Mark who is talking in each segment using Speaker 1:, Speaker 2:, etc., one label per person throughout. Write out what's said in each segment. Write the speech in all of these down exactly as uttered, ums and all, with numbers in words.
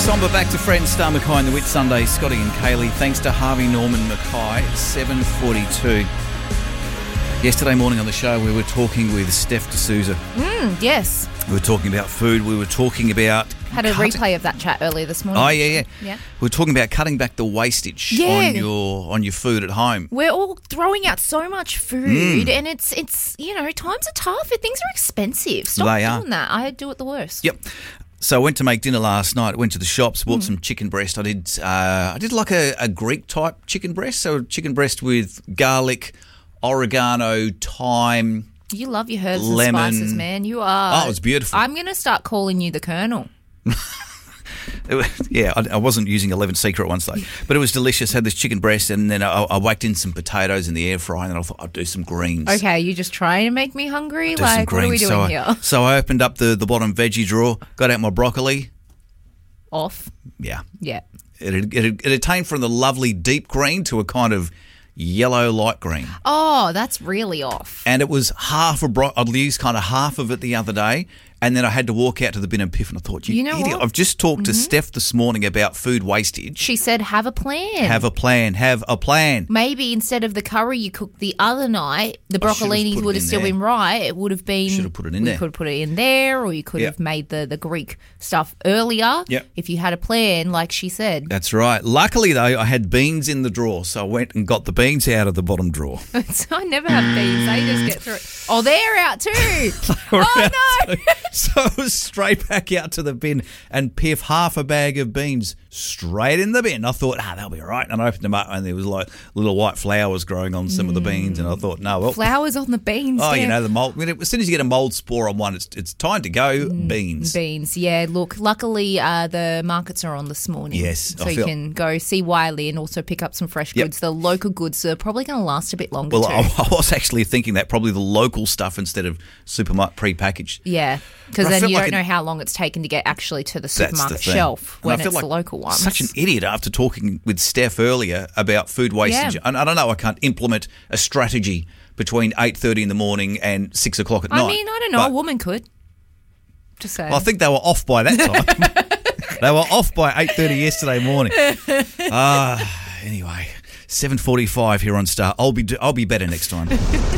Speaker 1: Somber back to friends, Star Mackay and the Whit Sunday, Scotty and Kaylee. Thanks to Harvey Norman Mackay, seven forty-two. Yesterday morning on the show, we were talking with Steph D'Souza.
Speaker 2: Mm, yes.
Speaker 1: We were talking about food. We were talking about...
Speaker 2: Had a
Speaker 1: cutting...
Speaker 2: replay of that chat earlier this morning.
Speaker 1: Oh, yeah, yeah.
Speaker 2: yeah.
Speaker 1: We were talking about cutting back the wastage
Speaker 2: yeah.
Speaker 1: on your on your food at home.
Speaker 2: We're all throwing out so much food mm. and it's, it's you know, times are tough. Things are expensive. Stop
Speaker 1: they
Speaker 2: doing
Speaker 1: are.
Speaker 2: that. I do it the worst.
Speaker 1: Yep. So I went to make dinner last night. Went to the shops, bought
Speaker 2: mm.
Speaker 1: some chicken breast. I did uh, I did like a, a Greek type chicken breast. So chicken breast with garlic, oregano, thyme.
Speaker 2: You love your herbs
Speaker 1: lemon.
Speaker 2: and spices, man. You are.
Speaker 1: Oh, it was beautiful.
Speaker 2: I'm going to start calling you the Colonel.
Speaker 1: It was, yeah, I, I wasn't using Eleven Secret once though, but it was delicious. Had this chicken breast, and then I, I whacked in some potatoes in the air fryer, and then I thought I'd do some greens.
Speaker 2: Okay, you just trying to make me hungry?
Speaker 1: Do
Speaker 2: like, what are we doing
Speaker 1: so
Speaker 2: here?
Speaker 1: I, so I opened up the, the bottom veggie drawer, got out my broccoli.
Speaker 2: Off.
Speaker 1: Yeah.
Speaker 2: Yeah.
Speaker 1: It had, it, had, it attained from the lovely deep green to a kind of yellow light green.
Speaker 2: Oh, that's really off.
Speaker 1: And it was half a bro- I'd used kind of half of it the other day, and then I had to walk out to the bin and piff, and I thought, you,
Speaker 2: you know
Speaker 1: idiot,
Speaker 2: what?
Speaker 1: I've just talked
Speaker 2: mm-hmm.
Speaker 1: to Steph this morning about food wastage.
Speaker 2: She said, have a plan.
Speaker 1: Have a plan. Have a plan.
Speaker 2: Maybe instead of the curry you cooked the other night, the broccolini would have still
Speaker 1: there.
Speaker 2: been right. It would have been...
Speaker 1: Should have put it in
Speaker 2: you
Speaker 1: there.
Speaker 2: You could have put it in there, or you could
Speaker 1: yep.
Speaker 2: have made the, the Greek stuff earlier
Speaker 1: yep.
Speaker 2: if you had a plan, like she said.
Speaker 1: That's right. Luckily, though, I had beans in the drawer, so I went and got the beans out of the bottom drawer.
Speaker 2: I never have beans. They just get through it. Oh, they're out too. oh,
Speaker 1: out
Speaker 2: no.
Speaker 1: Too. So I was straight back out to the bin and piff half a bag of beans straight in the bin. I thought, ah, they'll be all right. And I opened them up, and there was like little white flowers growing on some mm. of the beans. And I thought, no. Well,
Speaker 2: flowers on the beans.
Speaker 1: Oh,
Speaker 2: there.
Speaker 1: you know, the mold. I mean, as soon as you get a mold spore on one, it's it's time to go. Mm. Beans.
Speaker 2: Beans, yeah. Look, luckily uh, the markets are on this morning.
Speaker 1: Yes.
Speaker 2: So
Speaker 1: I
Speaker 2: you
Speaker 1: feel-
Speaker 2: can go see Wiley and also pick up some fresh
Speaker 1: yep.
Speaker 2: goods. The local goods are probably going to last a bit longer
Speaker 1: well,
Speaker 2: too.
Speaker 1: I, I was actually thinking that probably the local stuff instead of supermarket pre-packaged.
Speaker 2: Yeah, because then you
Speaker 1: like
Speaker 2: don't
Speaker 1: it,
Speaker 2: know how long it's taken to get actually to the supermarket
Speaker 1: the
Speaker 2: shelf when it's
Speaker 1: like
Speaker 2: the local ones.
Speaker 1: Such an idiot after talking with Steph earlier about food wastage.
Speaker 2: Yeah.
Speaker 1: And I don't know, I can't implement a strategy between eight thirty in the morning and six o'clock at
Speaker 2: I
Speaker 1: night.
Speaker 2: I mean, I don't know,
Speaker 1: but,
Speaker 2: a woman could. Just saying.
Speaker 1: Well, I think they were off by that time. They were off by eight thirty yesterday morning. Ah, uh, anyway, seven forty-five here on Star. I'll be I'll be better next time.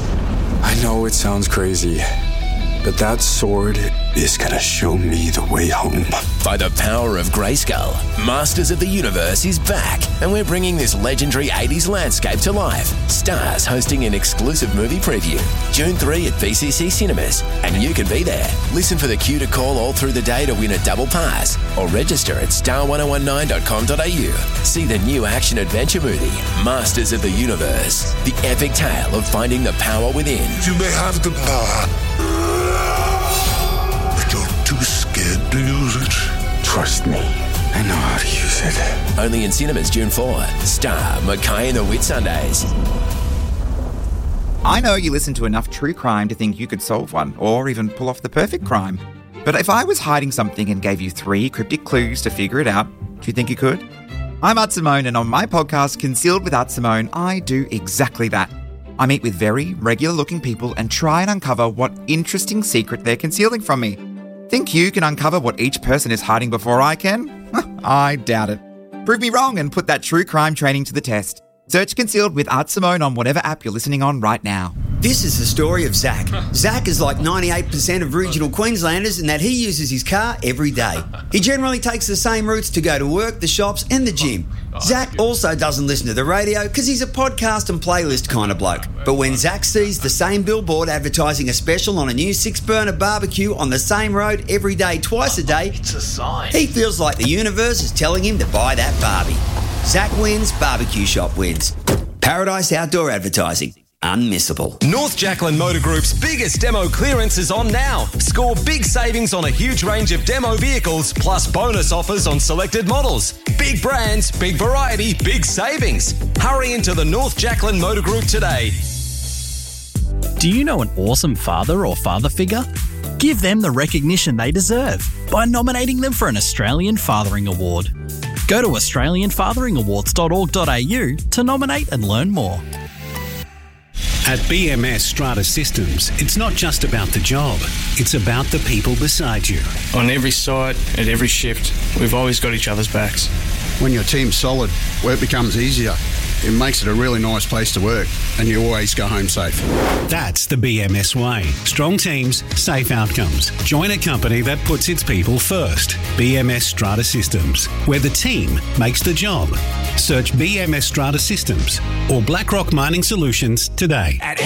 Speaker 3: I know it sounds crazy, but that sword is gonna show me the way home.
Speaker 4: By the power of Grayskull, Masters of the Universe is back, and we're bringing this legendary eighties landscape to life. Stars hosting an exclusive movie preview, June third at B C C Cinemas, and you can be there. Listen for the cue to call all through the day to win a double pass, or register at star ten nineteen dot com dot a u. See the new action-adventure movie, Masters of the Universe, the epic tale of finding the power within.
Speaker 5: You may have the power, but you're too scared to use it.
Speaker 3: Trust me, I know how to use it.
Speaker 4: Only in cinemas June fourth. Star Mackay and the Whit Sundays.
Speaker 6: I know you listen to enough true crime to think you could solve one, or even pull off the perfect crime. But if I was hiding something and gave you three cryptic clues to figure it out, do you think you could? I'm Art Simone, and on my podcast, Concealed with Art Simone, I do exactly that. I meet with very regular-looking people and try and uncover what interesting secret they're concealing from me. Think you can uncover what each person is hiding before I can? I doubt it. Prove me wrong and put that true crime training to the test. Search Concealed with Art Simone on whatever app you're listening on right now.
Speaker 7: This is the story of Zach. Zach is like ninety-eight percent of regional Queenslanders in that he uses his car every day. He generally takes the same routes to go to work, the shops and the gym. Zach also doesn't listen to the radio because he's a podcast and playlist kind of bloke. But when Zach sees the same billboard advertising a special on a new six-burner barbecue on the same road every day, twice a day,
Speaker 8: it's a sign.
Speaker 7: He feels like the universe is telling him to buy that barbie. Zach wins, barbecue shop wins. Paradise Outdoor Advertising. Unmissable.
Speaker 9: North Jacqueline Motor Group's biggest demo clearance is on now. Score big savings on a huge range of demo vehicles, plus bonus offers on selected models. Big brands, big variety, big savings. Hurry into the North Jacqueline Motor Group today.
Speaker 10: Do you know an awesome father or father figure? Give them the recognition they deserve by nominating them for an Australian Fathering Award. Go to australian fathering awards dot org dot a u to nominate and learn more.
Speaker 8: At B M S Strata Systems, it's not just about the job, it's about the people beside you.
Speaker 11: On every site, at every shift, we've always got each other's backs.
Speaker 12: When your team's solid, work becomes easier. It makes it a really nice place to work, and you always go home safe.
Speaker 8: That's the B M S way. Strong teams, safe outcomes. Join a company that puts its people first. B M S Strata Systems, where the team makes the job. Search B M S Strata Systems or BlackRock Mining Solutions today.